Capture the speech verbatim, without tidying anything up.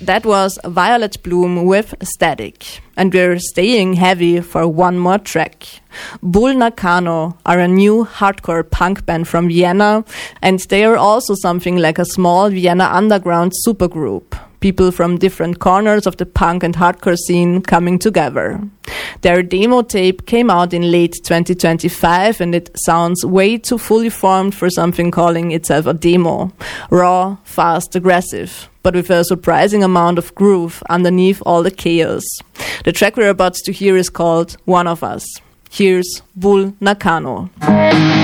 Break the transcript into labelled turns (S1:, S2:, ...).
S1: that was Violet Bloom with Static. And we're staying heavy for one more track. Bull Nakano are a new hardcore punk band from Vienna, and they are also something like a small Vienna underground supergroup. People from different corners of the punk and hardcore scene coming together. Their demo tape came out in late twenty twenty-five, and it sounds way too fully formed for something calling itself a demo. Raw, fast, aggressive, but with a surprising amount of groove underneath all the chaos. The track we're about to hear is called One of Us. Here's Bull Nakano.